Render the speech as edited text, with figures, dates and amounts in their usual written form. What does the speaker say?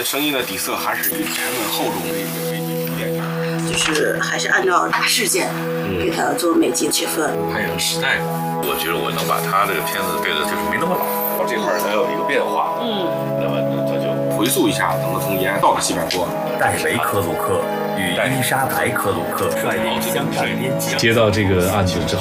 的声音的底色还是以沉稳厚重的一个电影， 就是还是按照大事件给它做每集区分。 还有时代，我觉得我能把他这个片子对的就是没那么老，这块它有一个变化，那么他就回溯一下，等到从延安到了西柏坡， 戴维·克鲁克与伊莎白·克鲁克率领香港编辑接到这个案子之后。